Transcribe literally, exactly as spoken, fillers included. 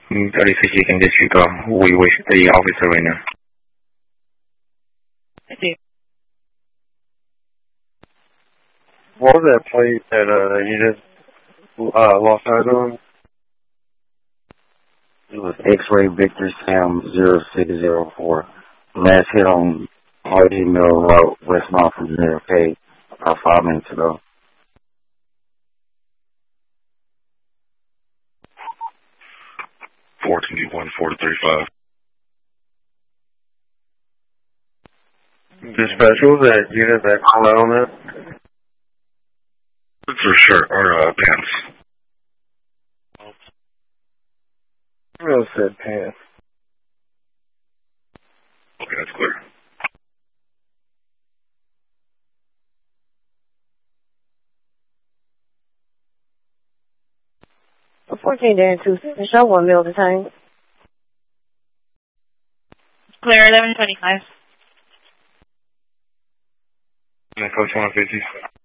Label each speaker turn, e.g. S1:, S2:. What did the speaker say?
S1: Mm, thirty-six, you can disregard. We wish the officer right now.
S2: I see.
S3: What was that plate that uh, you just uh, lost sight on?
S4: It was X-Ray Victor Sam zero six zero four. Last hit on R D Mill Road, Westmount from J F K, about five minutes ago.
S5: four twenty-one, four thirty-five.
S3: Dispatch, what was that unit that called out on that?
S5: It's her shirt, or uh, pants.
S3: I know it said pants.
S5: Okay, that's clear.
S6: fourteen day and two, show one meal at a time.
S2: Clear, eleven twenty-five.
S1: Coach one fifty.